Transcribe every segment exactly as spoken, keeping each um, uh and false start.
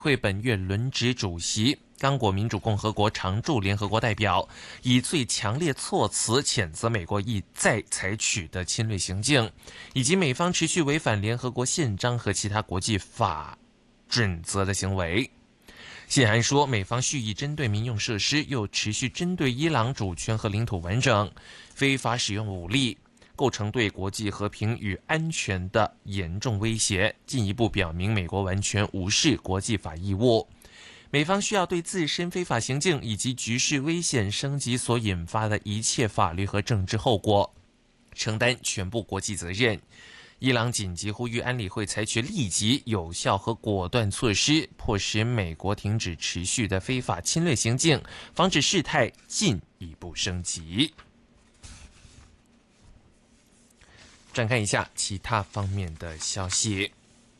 会本月轮值主席刚果民主共和国常驻联合国代表以最强烈措辞谴责美国意再采取的侵略行径，以及美方持续违反联合国宪章和其他国际法准则的行为。信函说，美方蓄意针对民用设施，又持续针对伊朗主权和领土完整，非法使用武力，构成对国际和平与安全的严重威胁，进一步表明美国完全无视国际法义务。美方需要对自身非法行径以及局势危险升级所引发的一切法律和政治后果承担全部国际责任。伊朗紧急呼吁安理会采取立即、有效和果断措施，迫使美国停止持续的非法侵略行径，防止事态进一步升级。展开一下其他方面的消息。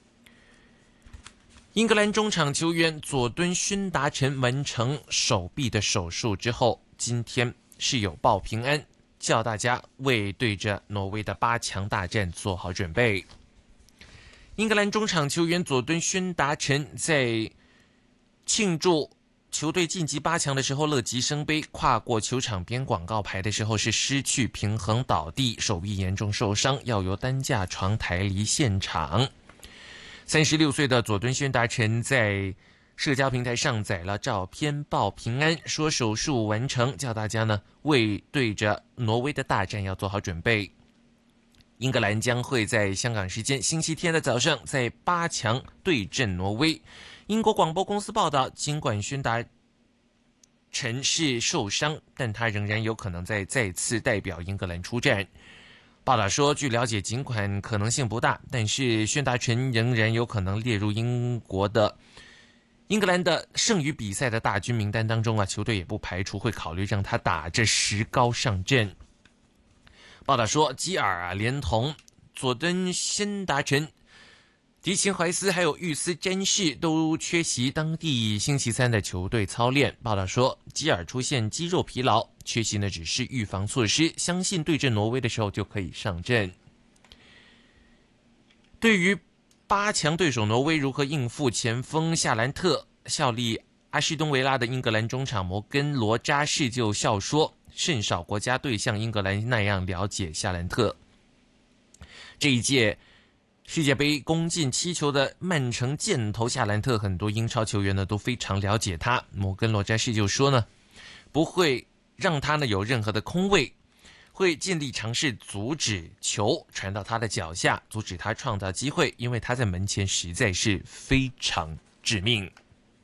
英格兰中场球员佐敦勋达臣完成手臂的手术之后，今天是有报平安，叫大家为对着挪威的八强大战做好准备。英格兰中场球员佐敦勋达臣在庆祝球队晋级八强的时候乐极生悲，跨过球场边广告牌的时候是失去平衡倒地，手臂严重受伤，要由担架床抬离现场。三十六岁的佐敦勋达臣在社交平台上载了照片报平安，说手术完成，叫大家呢为对着挪威的大战要做好准备。英格兰将会在香港时间星期天的早上在八强对阵挪威。英国广播公司报道，尽管勋达臣是受伤，但他仍然有可能在再次代表英格兰出战。报道说，据了解，尽管可能性不大，但是勋达臣仍然有可能列入英国的英格兰的剩余比赛的大军名单当中啊，球队也不排除会考虑让他打着石膏上阵。报道说，基尔啊，连同佐敦勋达臣、迪琴怀斯还有玉斯詹士都缺席当地星期三的球队操练。报道说，基尔出现肌肉疲劳，缺席呢只是预防措施，相信对阵挪威的时候就可以上阵。对于八强对手挪威如何应付前锋夏兰特，效力阿士东维拉的英格兰中场摩根罗扎士就笑说，甚少国家队像英格兰那样了解夏兰特。这一届世界杯攻进七球的曼城箭头夏兰特，很多英超球员呢都非常了解他。摩根罗扎士就说呢，不会让他呢有任何的空位，会尽力尝试阻止球传到他的脚下，阻止他创造机会，因为他在门前实在是非常致命。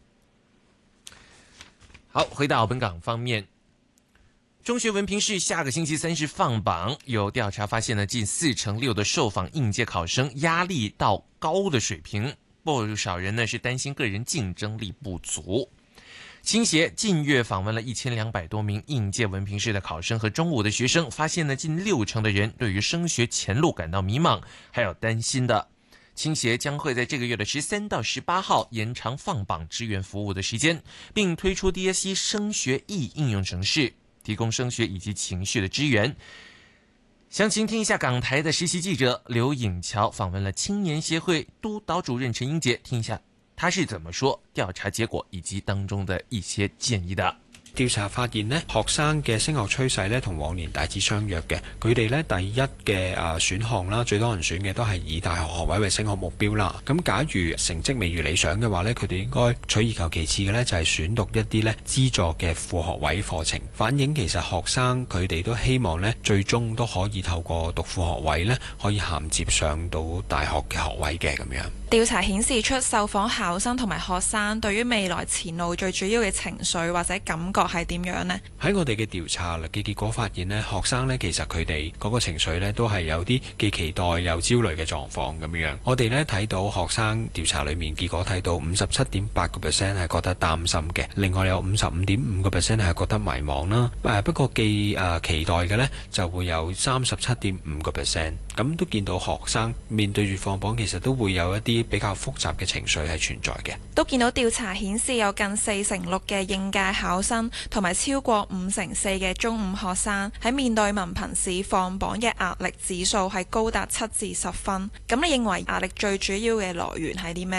好，回到本港方面，中学文凭试下个星期三是放榜，有调查发现呢，近四成六的受访应届考生压力到高的水平，不少人呢是担心个人竞争力不足。青协近月访问了一千两百多名应届文凭试的考生和中五的学生，发现呢近六成的人对于升学前路感到迷茫，还有担心的。青协将会在这个月的十三到十八号延长放榜支援服务的时间，并推出 D S E 升学易应用程式，提供升学以及情绪的支援。详情听一下港台的实习记者刘颖乔访问了青年协会督导主任陈英杰，听一下他是怎么說調查結果以及當中的一些建議的。 調查發現呢，學生嘅升學趨勢呢同往年大致相若嘅。佢哋呢第一嘅啊選項啦，最多人選嘅都係以大學學位為升學目標啦。咁假如成績未如理想嘅話呢，佢哋應該取而求其次嘅呢，就係選讀一啲呢資助嘅副學位課程，反映其實學生佢哋都希望呢最終都可以透過讀副學位呢，可以銜接上到大學嘅學位嘅咁樣。 調查顯示出受訪考生同埋學生對於未來前路最主要嘅情緒或者感覺係點樣呢？ 喺我哋嘅調查嘅結果發現呢，學生呢其實佢哋嗰個情緒呢都係有啲既期待又焦慮嘅狀況咁樣。我哋呢睇到學生調查裏面結果睇到五十七點八個 percent 係覺得擔心嘅，另外有五十五點五個 percent 係覺得迷茫啦。誒不過既誒、呃、期待嘅呢就會有三十七點五個 percent。咁都見到學生面對住放榜，其實都會有一啲比較複雜嘅情緒係存在嘅。 都見到調查顯示有近四成六嘅應屆考生同埋超過五成四嘅中五學生喺面對文憑試放榜嘅壓力指數係高達七至十分。咁你認為壓力最主要嘅來源係啲咩呢？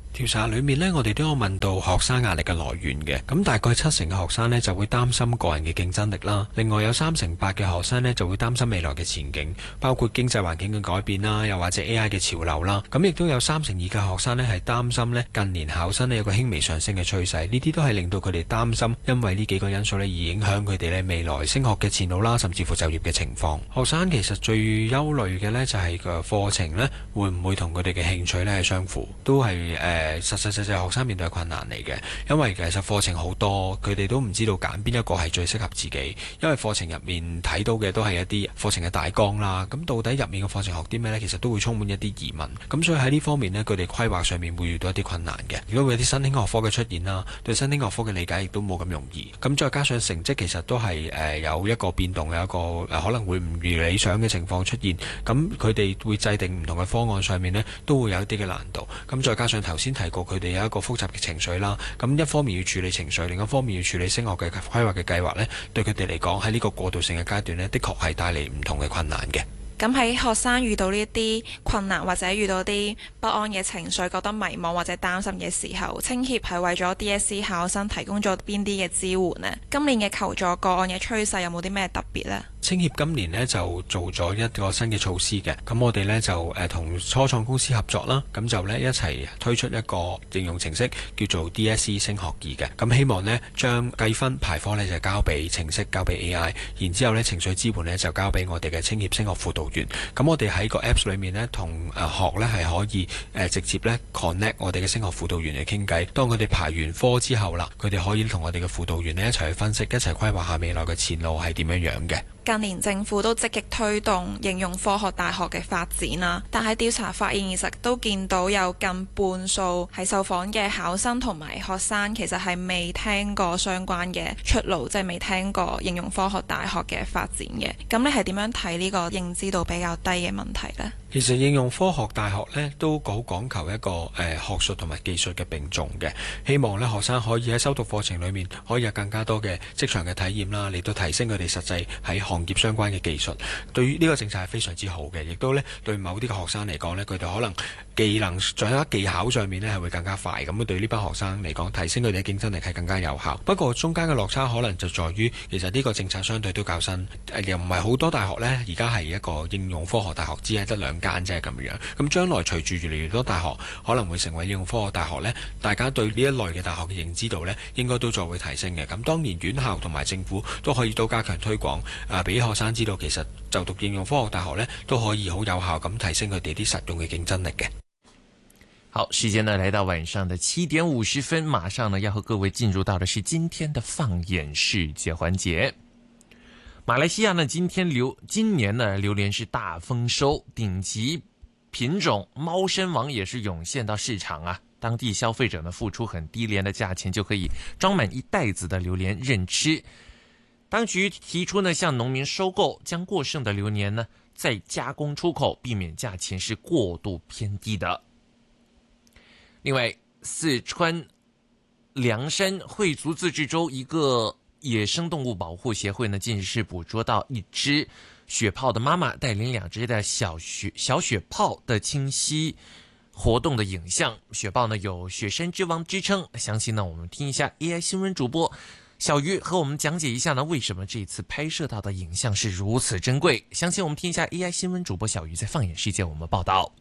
調查裏面呢，我哋都有問到學生壓力嘅來源嘅，咁大概七成嘅學生呢就會擔心個人嘅競爭力啦，另外有三成八嘅學生呢就會擔心未來嘅前景，包括經濟環境嘅改變啦，又或者 A I 嘅潮流啦，咁亦都有三成二嘅學生呢係擔心呢近年考生呢有個輕微上升嘅趨勢，呢啲都係令到佢哋擔心，因為呢幾個因素呢而影響佢哋呢未來升學嘅前路啦，甚至乎就業嘅情況。學生其實最憂慮嘅呢就係個課程呢會唔會同佢哋嘅興趣呢係相符，都係誒。呃誒實實際際學生面對嘅困難嚟嘅，因為其實課程好多，佢哋都唔知道揀邊一個係最適合自己，因為課程入面睇到嘅都係一啲課程嘅大綱啦，咁到底入面嘅課程學啲咩呢？其實都會充滿一啲疑問，咁所以喺呢方面呢，佢哋規劃上面會遇到一啲困難嘅，如果會有啲新興學科嘅出現啦，對新興學科嘅理解亦都冇咁容易，咁再加上成績其實都係誒、呃、有一個變動，有一個、呃、可能會唔如理想嘅情況出現，咁佢哋會制定唔同嘅方案上面呢，都會有一啲嘅難度，咁再加上頭先提過佢哋有一個複雜嘅情緒啦，咁一方面要處理情緒，另一方面要處理升學嘅規劃嘅計劃呢，對佢哋嚟講喺呢個過渡性嘅階段呢，的確係帶嚟唔同嘅困難嘅。 咁喺學生遇到呢啲困難或者遇到啲不安嘅情緒，覺得迷茫或者擔心嘅時候，青協係為咗 D S E 考生提供咗邊啲嘅支援呢？今年嘅求助個案嘅趨勢有冇啲咩特別呢？ 青協今年呢就做咗一個新嘅措施嘅，咁我哋呢就誒同、呃、初創公司合作啦，咁就呢一齊推出一個應用程式叫做 D S E 升學易嘅，咁希望呢將計分排科呢就交俾程式，交俾 A I， 然之後呢情緒支援呢就交俾我哋嘅青協升學輔導員。咁我哋喺個 Apps 裏面呢，同誒學呢係可以誒、呃、直接呢 connect 我哋嘅升學輔導員嚟傾偈。當佢哋排完科之後啦，佢哋可以同我哋嘅輔導員呢一齊去分析，一齊規劃下未來嘅前路係點樣樣嘅。 近年政府都積極推動應用科學大學嘅發展啦，但係調查發現，其實都見到有近半數係受訪嘅考生同埋學生，其實係未聽過相關嘅出路，即係未聽過應用科學大學嘅發展嘅。咁你係點樣睇呢個認知度比較低嘅問題呢？ 其實應用科學大學呢都好講求一個誒、呃、學術同埋技術嘅並重嘅，希望呢學生可以喺修讀課程裏面可以有更加多嘅職場嘅體驗啦，嚟到提升佢哋實際喺行業相關嘅技術。對於呢個政策係非常之好嘅，亦都呢對某啲嘅學生嚟講呢，佢哋可能技能掌握技巧上面呢係會更加快，咁對呢班學生嚟講，提升佢哋嘅競爭力係更加有效。不過中間嘅落差可能就在於，其實呢個政策相對都較新，又唔係好多大學呢而家係一個應用科學大學，只係得兩間啫咁樣。咁將來隨住越嚟越多大學可能會成為應用科學大學呢，大家對呢一類嘅大學嘅認知度呢應該都再會提升嘅。咁當然院校同埋政府都可以都加強推廣，啊俾學生知道其實就讀應用科學大學呢都可以好有效咁提升佢哋啲實用嘅競爭力嘅。 好，時間呢來到晚上的七點五十分，馬上呢要和各位進入到的是今天的放眼世界環節。馬來西亞呢今天榴今年呢榴蓮是大豐收，頂級品種貓山王也是湧現到市場啊，當地消費者呢付出很低廉的價錢就可以裝滿一袋子的榴蓮任吃。當局提出呢向農民收購，將過剩的榴蓮呢再加工出口，避免價錢是過度偏低的。另外，四川涼山惠族自治州一個野生動物保護協會呢，近日是捕捉到一隻雪豹的媽媽帶領兩隻的小雪小雪豹的清晰活動的影像。雪豹呢有雪山之王之稱，詳細呢我們聽一下 A I 新聞主播小魚和我們講解一下呢，為什麼這次拍攝到的影像是如此珍貴。詳細我們聽一下 A I 新聞主播小魚在放眼世界我們報道。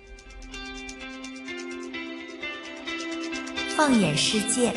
放眼世界，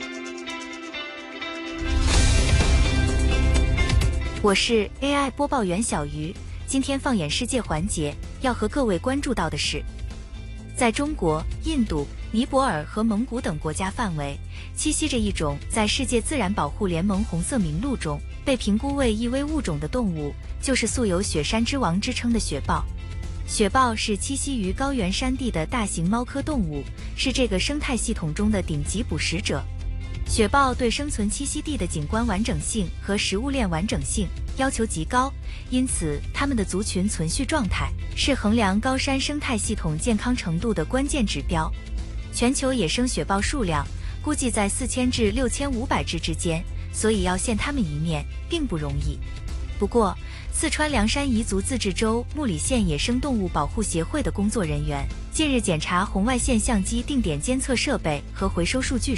我是 A I 播報員小魚。今天放眼世界環節要和各位關注到的是，在中國、印度、尼泊爾和蒙古等國家範圍，棲息着一種在世界自然保護聯盟紅色名錄中被評估為易危物種的動物，就是素有雪山之王之稱的雪豹。雪豹是棲息於高原山地的大型貓科動物，是這個生態系統中的頂級捕食者。雪豹對生存棲息地的景觀完整性和食物鏈完整性要求極高，因此它們的族群存續狀態是衡量高山生態系統健康程度的關鍵指標。全球野生雪豹數量估計在四千至六千五百隻之間，所以要見它們一面並不容易。不過，四川涼山彝族自治州木里縣野生動物保護協會的工作人員近日检查红外线相机定点监测设备和回收数据